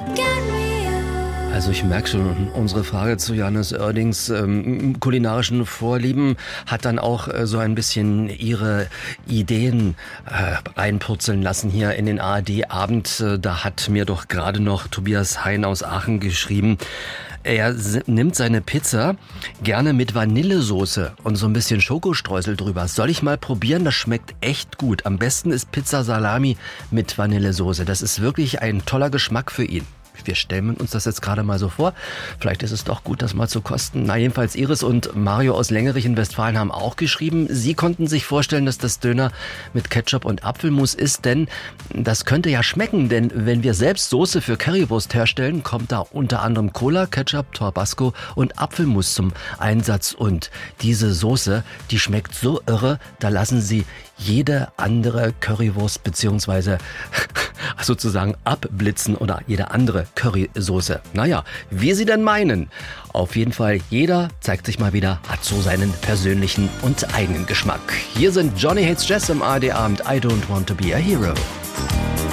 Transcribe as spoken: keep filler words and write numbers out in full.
Also ich merke schon, unsere Frage zu Jannis Oerdings ähm, kulinarischen Vorlieben hat dann auch äh, so ein bisschen ihre Ideen äh, reinpurzeln lassen hier in den A R D-Abend. Äh, da hat mir doch gerade noch Tobias Hein aus Aachen geschrieben, er s- nimmt seine Pizza gerne mit Vanillesoße und so ein bisschen Schokostreusel drüber. Soll ich mal probieren? Das schmeckt echt gut. Am besten ist Pizza Salami mit Vanillesoße. Das ist wirklich ein toller Geschmack für ihn. Wir stellen uns das jetzt gerade mal so vor. Vielleicht ist es doch gut, das mal zu kosten. Na, jedenfalls Iris und Mario aus Längerich in Westfalen haben auch geschrieben, sie konnten sich vorstellen, dass das Döner mit Ketchup und Apfelmus ist, denn das könnte ja schmecken, denn wenn wir selbst Soße für Currywurst herstellen, kommt da unter anderem Cola, Ketchup, Tabasco und Apfelmus zum Einsatz und diese Soße, die schmeckt so irre, da lassen sie jede andere Currywurst beziehungsweise sozusagen abblitzen oder jede andere Currysoße. Naja, wie Sie denn meinen. Auf jeden Fall, jeder zeigt sich mal wieder, hat so seinen persönlichen und eigenen Geschmack. Hier sind Johnny Hates Jazz im A R D-Abend. I don't want to be a hero.